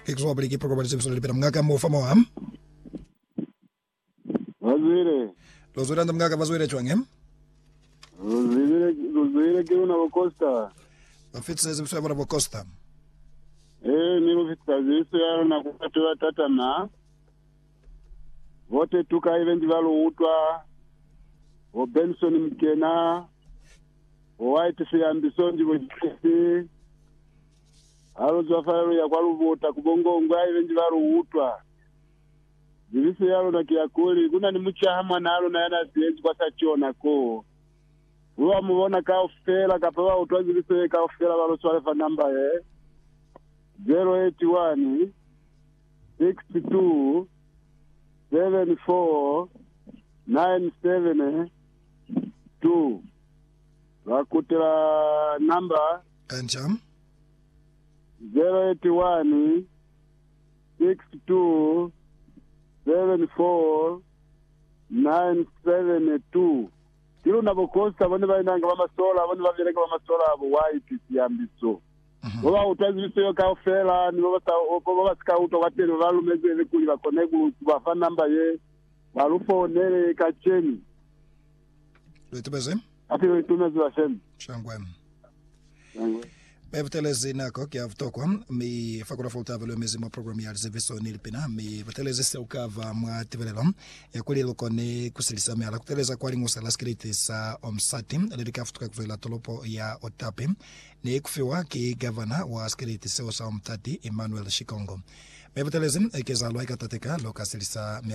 Kekuzwa ke programa le sebesole pela mngaka mo fa moam. Wazire. Lozwira ndo mngaka bazwire chwangem. Lozwire ke una Costa. Bafitse sebesole bana Costa. Ni bafitse ziso ya na kupatwa tata na. Wote tuka event valo utwa. O Benson Mkena. O White Fiambisonji wekisi. Alo zafaro ya kwa luvota kubongo ngwa event valo utwa. Zivisi yalo na kiakuli, kuna ni mchahama na alo na yana siyenzi kwa sachona ko. Uwa muona kaofela, kapewa utoa zivisi kaofela walo swalefa namba 081 62 74 97 2. Wakutila namba Ancham 081 62 74 kilo nabokosta bone bainanga bamasola bone bavireka bamasola abo white siambiso boba utazibiso yo kaofela ni boba skauto batero balumeze kuli bakonegu bafa namba ye balufonere kacheni Lwetubeze ati lwetumezo bashem shangwem Bevetelezi nako kia vtokwa mi fakura folta velo mezi ma program ya zeveso nilipina mi betelezi se ukava mwa tivelelo ya kweli lokone kusilisa me ala kuteleza kwali ngusa la skriti sa omsati lirika futuka kuvela tolopo ya Otape ni kufiwa ki gavana wa skriti se osa omtati Emmanuel Shikongo Bevetelezi ekeza loika tateka loka silisa